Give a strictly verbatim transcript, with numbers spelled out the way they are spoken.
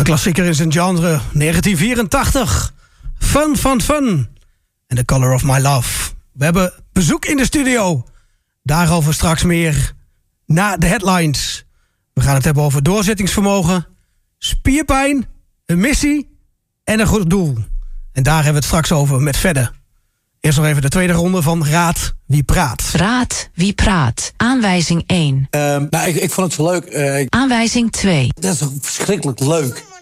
Een klassieker in zijn genre, negentien vierentachtig. Fun, fun, fun. En The Color of My Love. We hebben bezoek in de studio. Daarover straks meer na de headlines. We gaan het hebben over doorzettingsvermogen, spierpijn, een missie en een goed doel. En daar hebben we het straks over met Fedde. Eerst nog even de tweede ronde van Raad Wie Praat. Raad Wie Praat. Aanwijzing één. Uh, nou, ik, ik vond het zo leuk. Uh, Aanwijzing twee. Dat is toch verschrikkelijk leuk.